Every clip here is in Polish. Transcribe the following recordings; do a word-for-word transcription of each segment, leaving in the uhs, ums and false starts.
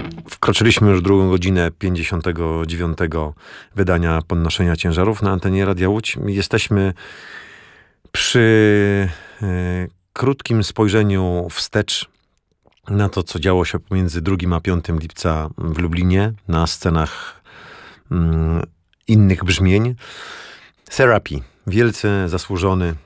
Wkroczyliśmy już w drugą godzinę pięćdziesiątego dziewiątego wydania Podnoszenia Ciężarów na antenie Radia Łódź. Jesteśmy przy y, krótkim spojrzeniu wstecz na to, co działo się pomiędzy drugim a piątym lipca w Lublinie na scenach y, innych brzmień. Therapy, wielce zasłużony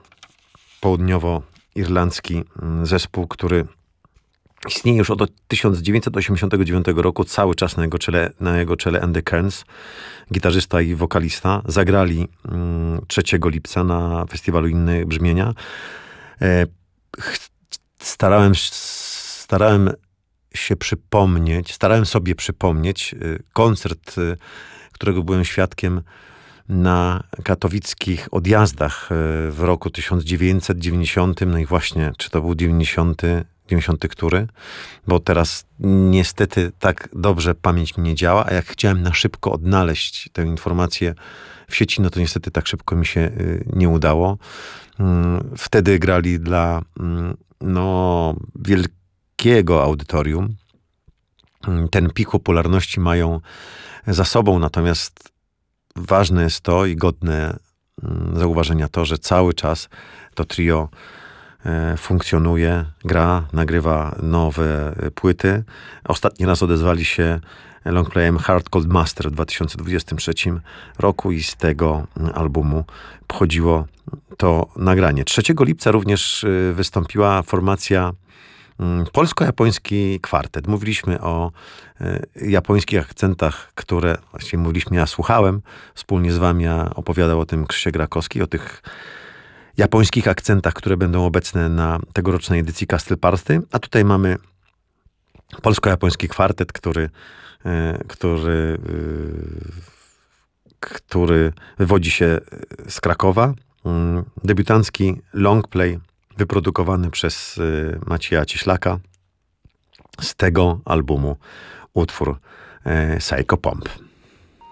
południowoirlandzki zespół, który istnieje już od tysiąc dziewięćset osiemdziesiątego dziewiątego roku, cały czas na jego czele, na jego czele Andy Kearns, gitarzysta i wokalista. Zagrali mm, trzeciego lipca na festiwalu Inne Brzmienia. E, ch- starałem, starałem się przypomnieć, starałem sobie przypomnieć y, koncert, y, którego byłem świadkiem na katowickich odjazdach y, w roku tysiąc dziewięćset dziewięćdziesiątym. No i właśnie, czy to był dziewięćdziesiąty dziewięćdziesiąty który, bo teraz niestety tak dobrze pamięć mi nie działa, a jak chciałem na szybko odnaleźć tę informację w sieci, no to niestety tak szybko mi się nie udało. Wtedy grali dla no, wielkiego audytorium. Ten pik popularności mają za sobą, natomiast ważne jest to i godne zauważenia to, że cały czas to trio funkcjonuje, gra, nagrywa nowe płyty. Ostatni raz odezwali się longplayem Hard Cold Master w dwa tysiące dwudziestym trzecim roku i z tego albumu pochodziło to nagranie. trzeciego lipca również wystąpiła formacja polsko-japoński kwartet. Mówiliśmy o japońskich akcentach, które właściwie mówiliśmy, ja słuchałem, wspólnie z wami opowiadał o tym Krzysiek Rakowski, o tych japońskich akcentach, które będą obecne na tegorocznej edycji Castle Party. A tutaj mamy polsko-japoński kwartet, który, który, który wywodzi się z Krakowa. Debiutancki longplay wyprodukowany przez Macieja Cieślaka. Z tego albumu utwór Psycho Pomp.